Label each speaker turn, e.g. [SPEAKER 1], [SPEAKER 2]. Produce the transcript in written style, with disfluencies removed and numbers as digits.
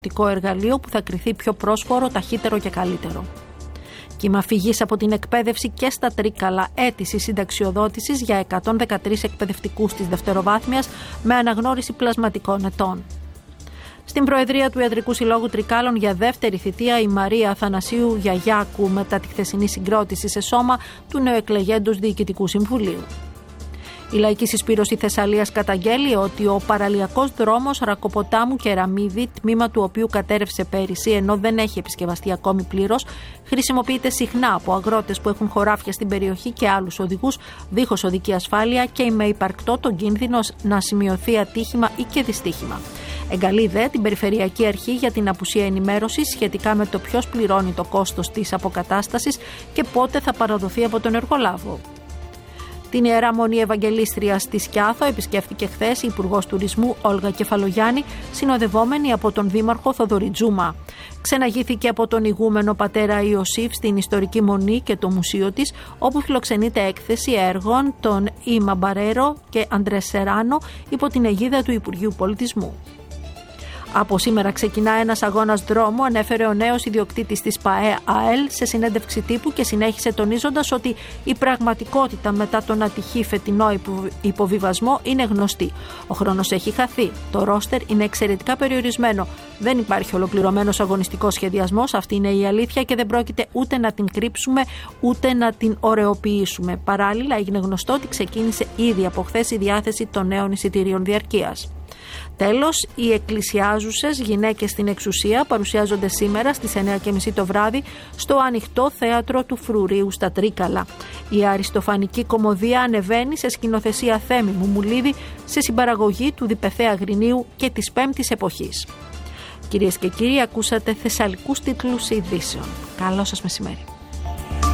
[SPEAKER 1] εργαλείο που θα κριθεί πιο πρόσφορο, ταχύτερο και καλύτερο. Κύμα φυγής από την εκπαίδευση και στα Τρίκαλα, αίτηση συνταξιοδότησης για 113 εκπαιδευτικούς της δευτεροβάθμιας με αναγνώριση πλασματικών ετών. Στην Προεδρία του Ιατρικού Συλλόγου Τρικάλων για δεύτερη θητεία η Μαρία Αθανασίου Γιαγιάκου μετά τη χθεσινή συγκρότηση σε σώμα του νεοεκλεγέντος Διοικητικού Συμβουλίου. Η Λαϊκή Συσπήρωση Θεσσαλίας καταγγέλει ότι ο παραλιακός δρόμος Ρακοποτάμου Κεραμίδη, τμήμα του οποίου κατέρευσε πέρυσι ενώ δεν έχει επισκευαστεί ακόμη πλήρως, χρησιμοποιείται συχνά από αγρότες που έχουν χωράφια στην περιοχή και άλλους οδηγούς δίχως οδική ασφάλεια και με υπαρκτό τον κίνδυνο να σημειωθεί ατύχημα ή και δυστύχημα. Εγκαλεί δε την Περιφερειακή Αρχή για την απουσία ενημέρωσης σχετικά με το ποιος πληρώνει το κόστος της αποκατάστασης και πότε θα παραδοθεί από τον εργολάβο. Την Ιερά Μονή Ευαγγελίστριας στη Σκιάθο επισκέφθηκε χθες η Υπουργός Τουρισμού Όλγα Κεφαλογιάννη, συνοδευόμενη από τον Δήμαρχο Θοδωρή Τζούμα. Ξεναγήθηκε από τον ηγούμενο πατέρα Ιωσήφ στην ιστορική μονή και το μουσείο της, όπου φιλοξενείται έκθεση έργων των Ήμα Μπαρέρο και Αντρέ Σεράνο υπό την αιγίδα του Υπουργείου Πολιτισμού. Από σήμερα ξεκινά ένας αγώνας δρόμου, ανέφερε ο νέος ιδιοκτήτης της ΠΑΕ-ΑΕΛ σε συνέντευξη τύπου και συνέχισε τονίζοντας ότι η πραγματικότητα μετά τον ατυχή φετινό υποβιβασμό είναι γνωστή. Ο χρόνος έχει χαθεί. Το ρόστερ είναι εξαιρετικά περιορισμένο. Δεν υπάρχει ολοκληρωμένος αγωνιστικός σχεδιασμός. Αυτή είναι η αλήθεια και δεν πρόκειται ούτε να την κρύψουμε ούτε να την ωρεοποιήσουμε. Παράλληλα, έγινε γνωστό ότι ξεκίνησε ήδη από χθες η διάθεση των νέων εισιτηρίων διαρκείας. Τέλος, οι εκκλησιάζουσες γυναίκες στην εξουσία παρουσιάζονται σήμερα στις 9:30 το βράδυ στο ανοιχτό θέατρο του Φρουρίου στα Τρίκαλα. Η αριστοφανική κωμωδία ανεβαίνει σε σκηνοθεσία Θέμη Μουμουλίδη σε συμπαραγωγή του Διπεθέα Γρινίου και της Πέμπτης Εποχής. Κυρίες και κύριοι, ακούσατε θεσσαλικούς τίτλους ειδήσεων. Καλό σας μεσημέρι.